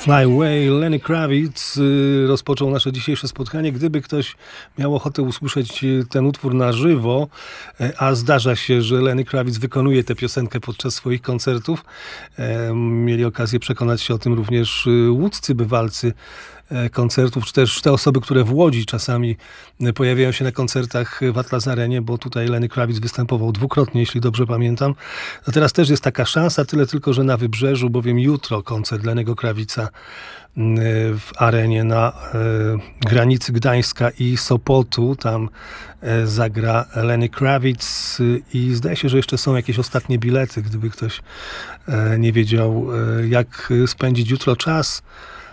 Fly Away, Lenny Kravitz rozpoczął nasze dzisiejsze spotkanie. Gdyby ktoś miał ochotę usłyszeć ten utwór na żywo, a zdarza się, że Lenny Kravitz wykonuje tę piosenkę podczas swoich koncertów, mieli okazję przekonać się o tym również łódzcy bywalcy koncertów, czy też te osoby, które w Łodzi czasami pojawiają się na koncertach w Atlas Arenie, bo tutaj Lenny Kravitz występował dwukrotnie, jeśli dobrze pamiętam. No teraz też jest taka szansa, tyle tylko, że na Wybrzeżu, bowiem jutro koncert Lennego Kravitza w arenie na granicy Gdańska i Sopotu. Tam zagra Lenny Kravitz i zdaje się, że jeszcze są jakieś ostatnie bilety, gdyby ktoś nie wiedział, jak spędzić jutro czas,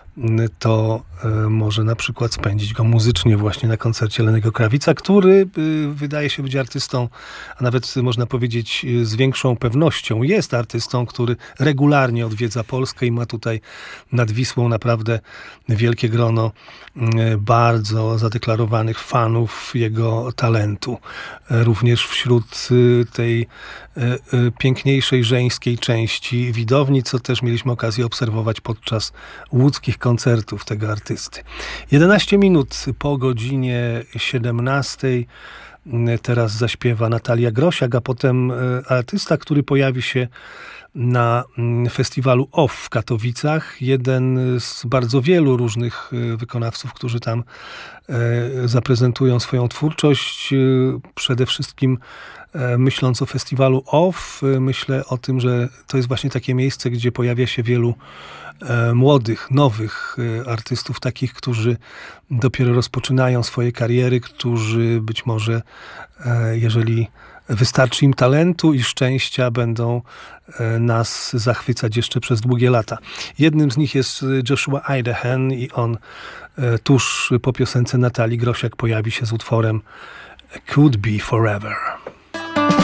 to może na przykład spędzić go muzycznie właśnie na koncercie Lennego Kravitza, który wydaje się być artystą, a nawet można powiedzieć z większą pewnością jest artystą, który regularnie odwiedza Polskę i ma tutaj nad Wisłą naprawdę wielkie grono bardzo zadeklarowanych fanów jego talentu. Również wśród tej piękniejszej żeńskiej części widowni, co też mieliśmy okazję obserwować podczas łódzkich koncertów tego artysty. 11 minut po godzinie 17. Teraz zaśpiewa Natalia Grosiak, a potem artysta, który pojawi się na festiwalu OFF w Katowicach. Jeden z bardzo wielu różnych wykonawców, którzy tam zaprezentują swoją twórczość. Przede wszystkim myśląc o festiwalu OFF, myślę o tym, że to jest właśnie takie miejsce, gdzie pojawia się wielu młodych, nowych artystów, takich, którzy dopiero rozpoczynają swoje kariery, którzy być może, jeżeli wystarczy im talentu i szczęścia, będą nas zachwycać jeszcze przez długie lata. Jednym z nich jest Joshua Idahan i on tuż po piosence Natalii Grosiak pojawi się z utworem Could Be Forever.